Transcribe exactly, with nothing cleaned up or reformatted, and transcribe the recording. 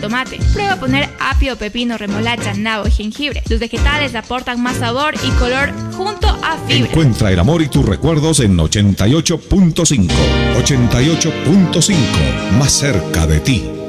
tomate. Prueba poner apio, pepino, remolacha, nabo y jengibre. Los vegetales aportan más sabor y color junto a fibra. Encuentra el amor y tus recuerdos en ochenta y ocho punto cinco. ochenta y ocho punto cinco, más cerca de ti.